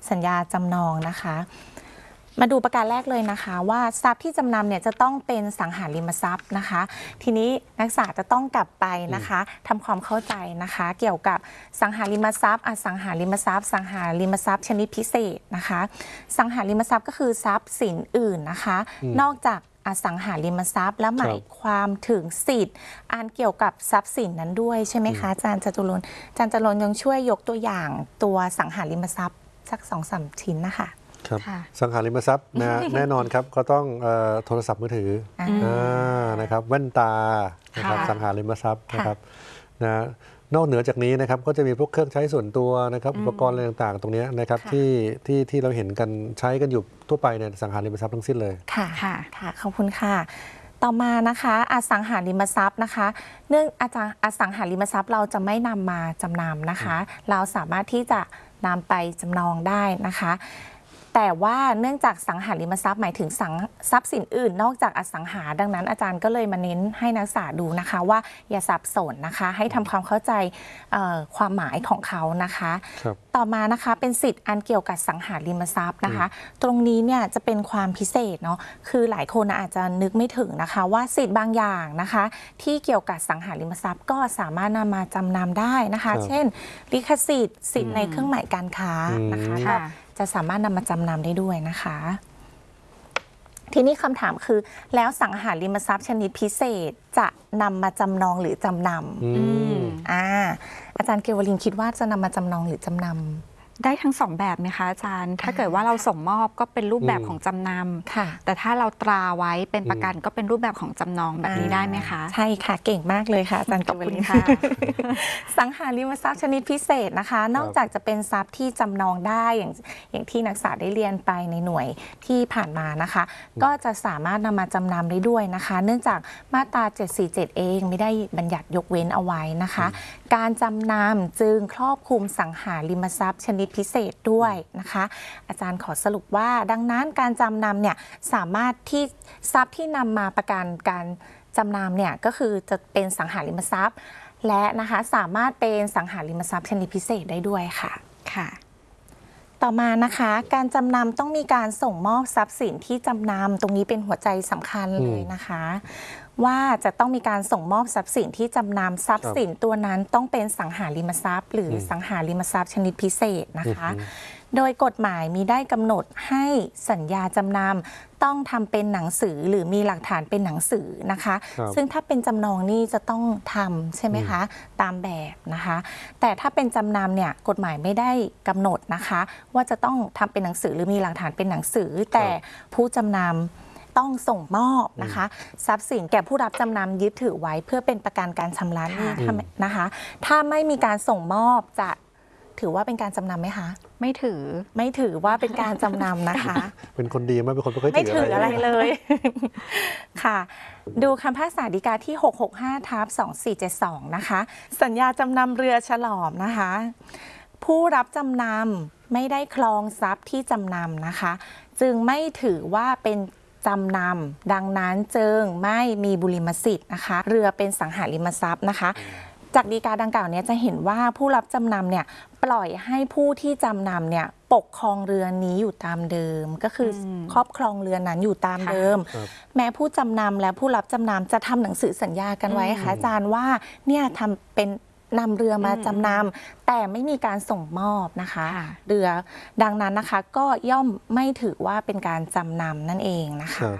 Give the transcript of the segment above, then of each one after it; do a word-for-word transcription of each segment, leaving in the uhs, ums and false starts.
สัญญาจำนองนะคะมาดูประการแรกเลยนะคะว่าทรัพย์ที่จำนำเนี่ยจะต้องเป็นสังหาริมทรัพย์นะคะทีนี้นักศึกษาจะต้องกลับไปนะคะทำความเข้าใจนะคะเกี่ยวกับสังหาริมทรัพย์อสังหาริมทรัพย์ สังหาริมทรัพย์ชนิดพิเศษนะคะสังหาริมทรัพย์ก็คือทรัพย์สินอื่นนะคะนอกจากอสังหาริมทรัพย์และหมายความถึงสิทธิ์อันเกี่ยวกับทรัพย์สินนั้นด้วยใช่ไหมคะอาจารย์จตุรนต์อาจารย์จตุรนต์ยังช่วยยกตัวอย่างตัวสังหาริมทรัพย์สักสองสามชิ้นนะคะครับสังหาริมทรัพย์นะแน่นอนครับก็ต้องโทรศัพท์มือถือนะครับแว่นตานะครับสังหาริมทรัพย์นะครับนะนอกเหนือจากนี้นะครับก็จะมีพวกเครื่องใช้ส่วนตัวนะครับอุปกรณ์อะไรต่างๆตรงนี้นะครับที่ที่ที่เราเห็นกันใช้กันอยู่ทั่วไปในสังหาริมทรัพย์ทั้งสิ้นเลยค่ะค่ะค่ะขอบคุณค่ะต่อมานะคะอสังหาริมทรัพย์นะคะเนื่องอาจารย์อสังหาริมทรัพย์เราจะไม่นำมาจำนำนะคะเราสามารถที่จะนำไปจำนองได้นะคะแต่ว่าเนื่องจากสังหาริมทรัพย์หมายถึงสังทรัพย์สินอื่นนอกจากอสังหาดังนั้นอาจารย์ก็เลยมาเน้นให้นักศึกษาดูนะคะว่าอย่าสับสนนะคะให้ทำความเข้าใจความหมายของเขานะคะต่อมานะคะเป็นสิทธิ์อันเกี่ยวกับสังหาริมทรัพย์นะคะตรงนี้เนี่ยจะเป็นความพิเศษเนาะคือหลายคนอาจจะนึกไม่ถึงนะคะว่าสิทธิ์บางอย่างนะคะที่เกี่ยวกับสังหาริมทรัพย์ก็สามารถนำมาจำนำได้นะคะเช่นลิขสิทธิ์สิทธิ์ในเครื่องหมายการค้านะคะจะสามารถนำมาจำนำได้ด้วยนะคะทีนี้คำถามคือแล้วสังหาริมทรัพย์ชนิดพิเศษจะนำมาจำนองหรือจำนำอ่าอาจารย์เกวลินคิดว่าจะนำมาจำนองหรือจำนำได้ทั้งสองแบบไหมคะอาจารย์ถ้าเกิดว่าเราส่งมอบก็เป็นรูปแบบของจำนำแต่ถ้าเราตราไว้เป็นประกันก็เป็นรูปแบบของจำนองแบบนี้ได้ไหมคะใช่ค่ะเก่งมากเลยค่ะอาจารย์เกวลินค่ะสังหาริมทรัพย์ชนิดพิเศษนะคะนอกจากจะเป็นทรัพย์ที่จำนองได้อย่างอย่างที่นักศึกษาได้เรียนไปในหน่วยที่ผ่านมานะคะก็จะสามารถนำมาจำนำได้ด้วยนะคะเนื่องจากมาตราเจ็ดสี่เจ็ดเองไม่ได้บัญญัติยกเว้นเอาไว้นะคะการจำนำจึงครอบคลุมสังหาริมทรัพย์ชนิดพิเศษด้วยนะคะอาจารย์ขอสรุปว่าดังนั้นการจำนำเนี่ยสามารถที่ทรัพย์ที่นำมาประกันการจำนำเนี่ยก็คือจะเป็นสังหาริมทรัพย์และนะคะสามารถเป็นสังหาริมทรัพย์ชนิดพิเศษได้ด้วยค่ะค่ะต่อมานะคะการจำนำต้องมีการส่งมอบทรัพย์สินที่จำนำตรงนี้เป็นหัวใจสำคัญเลยนะคะว่าจะต้องมีการส่งมอบทรัพย์สินที่จำนำทรัพย์สินตัวนั้นต้องเป็นสังหาริมทรัพย์ หรือสังหาริมทรัพย์ชนิดพิเศษนะคะโดยกฎหมายมีได้กำหนดให้สัญญาจำนำต้องทำเป็นหนังสือหรือมีหลักฐานเป็นหนังสือนะคะซึ่งถ้าเป็นจำนองนี่จะต้องทำใช่ไหมคะตามแบบนะคะแต่ถ้าเป็นจำนำเนี่ยกฎหมายไม่ได้กำหนดนะคะว่าจะต้องทำเป็นหนังสือหรือมีหลักฐานเป็นหนังสือแต่ผู้จำนำต้องส่งมอบนะคะทรัพย์สินแก่ผู้รับจำนำยึดถือไว้เพื่อเป็นประกันการชำระหนี้นะคะถ้าไม่มีการส่งมอบจะถือว่าเป็นการจำนำไหมคะไม่ถือไม่ถือว่าเป็นการจำนำนะคะเป็นคนดีมากเป็นคนไม่ไม่ถืออะไรเลยค่ะดูคำพิพากษาฎีกาที่หกหกห้าทับสองสี่เจ็ดสองนะคะสัญญาจำนำเรือฉลอมนะคะผู้รับจำนำไม่ได้ครองทรัพย์ที่จำนำนะคะจึงไม่ถือว่าเป็นจำนำดังนั้นจึงไม่มีบุริมสิทธิ์นะคะเรือเป็นสังหาริมทรัพย์นะคะจากฎีกาดังกล่าวนี้จะเห็นว่าผู้รับจำนำเนี่ยปล่อยให้ผู้ที่จำนำเนี่ยปกครองเรือนี้อยู่ตามเดิมก็คือครอบครองเรือนั้นอยู่ตามเดิมแม้ผู้จำนำและผู้รับจำนำจะทำหนังสือสัญญากันไว้ค่ะอาจารย์ว่าเนี่ยทำเป็นนำเรือมาจำนำแต่ไม่มีการส่งมอบนะคะเรือดังนั้นนะคะก็ย่อมไม่ถือว่าเป็นการจำนำนั่นเองนะคะ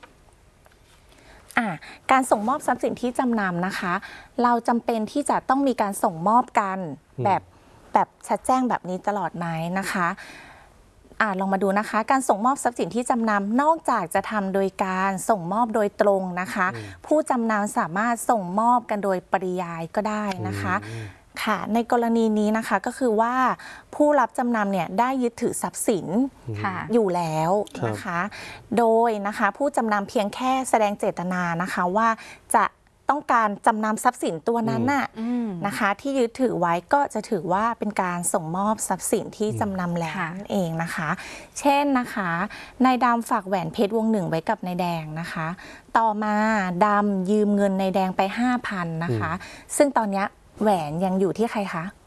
การส่งมอบทรัพย์สินที่จำนำนะคะเราจำเป็นที่จะต้องมีการส่งมอบกันแบบแบบชัดแจ้งแบบนี้ตลอดไหมนะคะอ่าลองมาดูนะคะการส่งมอบทรัพย์สินที่จำนำนอกจากจะทำโดยการส่งมอบโดยตรงนะคะผู้จำนำสามารถส่งมอบกันโดยปริยายก็ได้นะคะค่ะในกรณีนี้นะคะก็คือว่าผู้รับจำนำเนี่ยได้ยึดถือทรัพย์สินอยู่แล้วนะคะโดยนะคะผู้จำนำเพียงแค่แสดงเจตนานะคะว่าจะต้องการจำนำทรัพย์สินตัวนั้นน่ะนะคะที่ยึดถือไว้ก็จะถือว่าเป็นการส่งมอบทรัพย์สินที่จำนำแล้วนั่นเองนะคะเช่นนะคะนายดำฝากแหวนเพชรวงหนึ่งไว้กับนายแดงนะคะต่อมาดำยืมเงินนายแดงไปห้าพันนะคะซึ่งตอนนี้แหวนยังอยู่ที่ใครคะ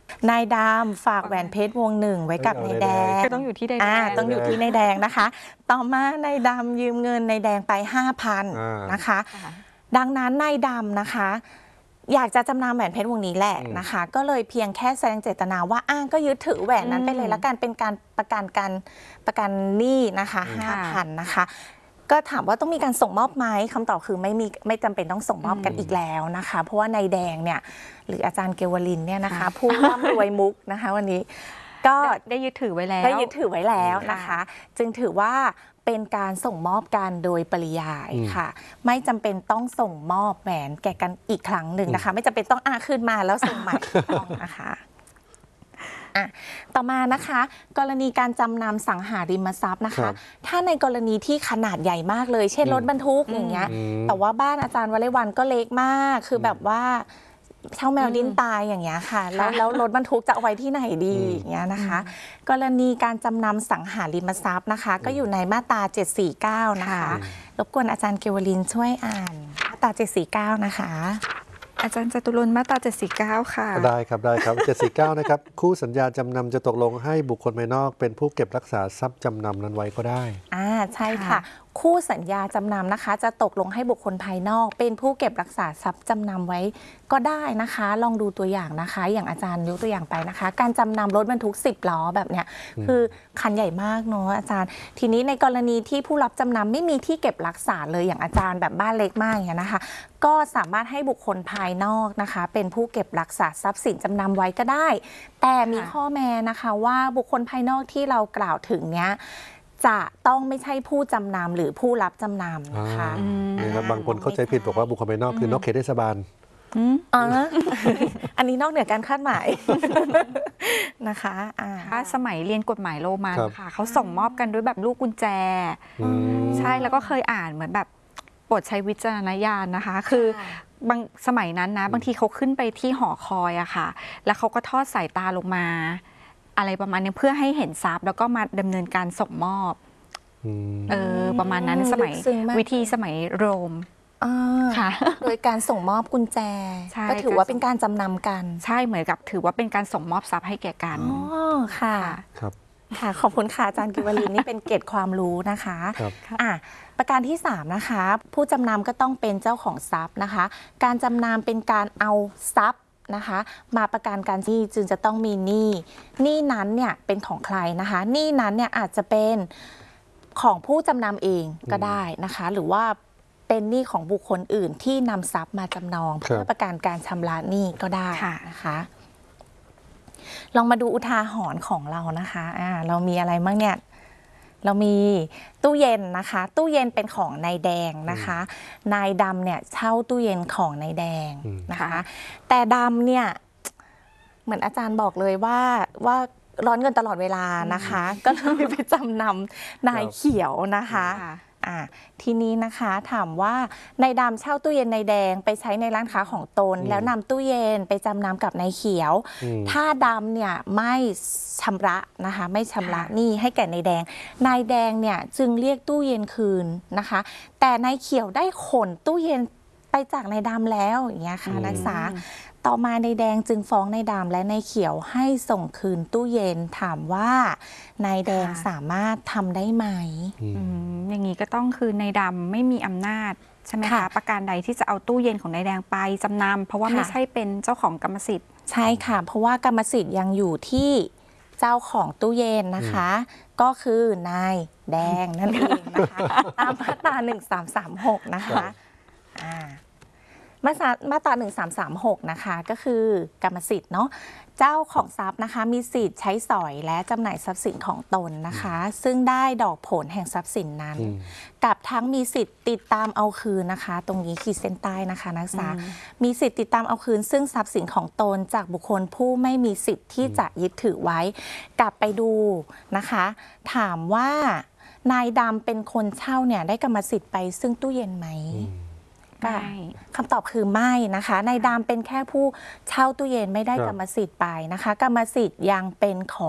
นายดำฝากแหวนเพชรวงหนึ่งไว้กับนายแดงก็ต้องอยู่ที่ใดอ่าต้องอยู่ที่นายแดงนะคะ ต่อมานายดำยืมเงินนายแดงไป ห้าพันอ่านนะคะ ดังนั้นนายดำนะคะ อยากจะจำนำแหวนเพชรวงนี้แหละนะคะ ก็เลยเพียงแค่แสดงเจตนาว่าอ้างก็ยึดถือแหวนนั้นไปเลยละกันเป็นการประกันการประกันหนี้นะคะ ห้าพัน นะคะ ก็ถามว่าต้องมีการส่งมอบไหมคำตอบคือไม่มีไม่จำเป็นต้องส่งมอบกันอีกแล้วนะคะ เพราะว่านายแดงเนี่ยหรืออาจารย์เกวลินเนี่ยนะคะผู้ร่ำรวยมุกนะคะวันนี้ก็ได้ยึดถือไว้แล้วได้ยึดถือไว้แล้วนะคะ จึงถือว่าเป็นการส่งมอบกันโดยปริยายค่ะ ไม่จำเป็นต้องส่งมอบแหวนแก่กันอีกครั้งหนึ่งนะคะ ไม่จำเป็นต้องอาคืนมาแล้วส่งใหม่ต้องนะคะอ่ะต่อมานะคะ กรณีการจำนำสังหาริมทรัพย์นะครัคะบถ้าในกรณีที่ขนาดใหญ่มากเลย เช่นรถบรรทุกอย่างเงี้ยอืมแต่ว่าบ้านอาจารย์วลัยวันก็เล็กมาก คือแบบว่าเช่าแมวดิ้นตายอย่างเงี้ยค่ะ แล้วแล้วรถบรรทุกจะเอาไว้ที่ไหนดีอย่างเงี้ยนะคะ กรณีการจำนำสังหาริมทรัพย์นะคะ ก็อยู่ในมาตราเจ็ดสี่เก้านะคะค่ะรบกวนอาจารย์เกวลินช่วยอ่านมาตราเจ็ดสี่เก้านะคะอาจารย์จตุรนต์มาตราเจ็ดสี่เก้าค่ะได้ครับได้ครับ เจ็ดสี่เก้า นะครับ คู่สัญญาจำนำจะตกลงให้บุคคลภายนอกเป็นผู้เก็บรักษาทรัพย์จำนำนั้นไว้ก็ได้อ่าใช่ค่ะค่ะคู่สัญญาจำนำนะคะ จะตกลงให้บุคคลภายนอก เป็นผู้เก็บรักษาทรัพย์จำนำไว้ก็ได้นะคะ ลองดูตัวอย่างนะคะ อย่างอาจารย์ยกตัวอย่างไปนะคะ การจำนำรถบรรทุกสิบล้อแบบเนี้ยคือคันใหญ่มากเนาะอาจารย์ ทีนี้ในกรณีที่ผู้รับจำนำไม่มีที่เก็บรักษาเลยอย่างอาจารย์แบบบ้านเล็กมากอย่างเงี้ยนะคะ ก็สามารถให้บุคคลภายนอกนะคะ เป็นผู้เก็บรักษาทรัพย์สินจำนำไว้ก็ได้ แต่มีค่ะข้อแม้นะคะว่าบุคคลภายนอกที่เรากล่าวถึงเนี้ยจะต้องไม่ใช่ผู้จำนำหรือผู้รับจำนำนะคะอ่า นี่ครับบางคนเข้าใจผิดบอกว่าบุคคลภายนอกคือนอกเขตเทศบาลอ๋อ อันนี้นอกเหนือการคาดหมาย นะคะอ่าถ้าสมัยเรียนกฎหมายโรมันครับค่ะเขาส่งมอบกันด้วยแบบลูกกุญแจอืมใช่แล้วก็เคยอ่านเหมือนแบบโปรดใช้วิจารณญาณนะคะ คือบางสมัยนั้นนะ บางทีเขาขึ้นไปที่หอคอยอะค่ะ แล้วเขาก็ทอดสายตาลงมา อะไรประมาณนี้เพื่อให้เห็นทรัพย์แล้วก็มาดำเนินการส่งมอบอืมเออประมาณนั้นสมัยลึกซึ้งมากวิธีสมัยโรมอ่าค่ะโดยการส่งมอบกุญแจใช่ก็ถือว่าเป็นการจำนำกันใช่เหมือนกับถือว่าเป็นการส่งมอบทรัพย์ให้แก่กันอ๋อค่ะครับค่ะ ขอบคุณค่ะอาจารย์กิวลินนี่เป็นเกร็ดความรู้นะคะครับอ่ะประการที่สามนะคะ ผู้จำนำก็ต้องเป็นเจ้าของทรัพย์นะคะ การจำนำเป็นการเอาทรัพย์นะคะ มาประกันการที่จึงจะต้องมีหนี้หนี้นั้นเนี่ยเป็นของใครนะคะหนี้นั้นเนี่ยอาจจะเป็นของผู้จำนำเองก็ได้นะคะ หรือว่าเป็นหนี้ของบุคคลอื่นที่นำทรัพย์มาจำนองเพื่อประกันการชำระหนี้ก็ได้ค่ะนะคะ ลองมาดูอุทาหรณ์ของเรานะคะอ่าเรามีอะไรบ้างเนี่ย เรามีตู้เย็นนะคะ ตู้เย็นเป็นของนายแดงนะคะ นายดำเนี่ยเช่าตู้เย็นของนายแดงอืมนะคะค่ะแต่ดำเนี่ยเหมือนอาจารย์บอกเลยว่าว่าร้อนเงินตลอดเวลานะคะ ก็เลยไปจำนำนายเขียวนะคะค่ะอ่าทีนี้นะคะถามว่านายดำเช่าตู้เย็นนายแดงไปใช้ในร้านค้าของตนอืมแล้วนำตู้เย็นไปจำนำกับนายเขียวอืมถ้าดำเนี่ยไม่ชำระนะคะไม่ชำระค่ะหนี้ให้แก่นายแดงนายแดงเนี่ยจึงเรียกตู้เย็นคืนนะคะ แต่นายเขียวได้ขนตู้เย็นไปจากนายดำแล้วอย่างเงี้ยค่ะอืมนักศึกษาต่อมานายแดงจึงฟ้องนายดำและนายเขียวให้ส่งคืนตู้เย็นถามว่านายแดงค่ะสามารถทำได้ไหมอืมอืมอย่างนี้ก็ต้องคือในายดำไม่มีอำนาจใช่ไหมค่ะคะประการใดที่จะเอาตู้เย็นของนายแดงไปจำนำเพราะว่าค่ะไม่ใช่เป็นเจ้าของกรรมสิทธิ์ใช่ค่ะ เพราะว่ากรรมสิทธิ์ยังอยู่ที่เจ้าของตู้เย็นนะคะ ก็คือนายแดงนั่นเองนะคะ ตามมาตราหนึ่งสามสามหกนะครัคะบอ่ามาตรามาตราหนึ่งสามสามหกนะคะก็คือกรรมสิทธิ์เนาะเจ้าของทรัพย์นะคะ มีสิทธิ์ใช้สอยและจำหน่ายทรัพย์สินของตนนะคะ ซึ่งได้ดอกผลแห่งทรัพย์สินนั้นอืมกับทั้งมีสิทธิ์ติดตามเอาคืนนะคะ ตรงนี้ขีดเส้นใต้นะคะนักศึกษา มีสิทธิ์ติดตามเอาคืน ซึ่งทรัพย์สินของตนจากบุคคลผู้ไม่มีสิทธิ์ที่จะยึดถือไว้ กลับไปดูนะคะ ถามว่านายดำเป็นคนเช่าเนี่ยได้กรรมสิทธิ์ไปซึ่งตู้เย็นไหม ก็ไม่คำตอบคือไม่นะคะนายดำเป็นแค่ผู้เช่าตู้เย็นไม่ได้ครับกรรมสิทธิ์ไปนะคะ กรรมสิทธิ์ยังเป็นของ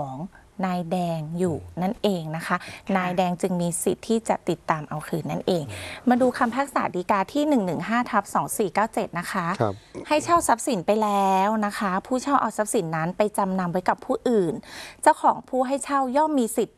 นายแดงอยู่นั่นเองนะคะ นายแดงจึงมีสิทธิ์ที่จะติดตามเอาคืนนั่นเอง มาดูคำพิพากษาฎีกาที่ หนึ่งหนึ่งห้าทับสองสี่เก้าเจ็ด นะคะครับให้เช่าทรัพย์สินไปแล้วนะคะ ผู้เช่าเอาทรัพย์สินนั้นไปจำนำไว้กับผู้อื่น เจ้าของผู้ให้เช่าย่อมมีสิทธิ์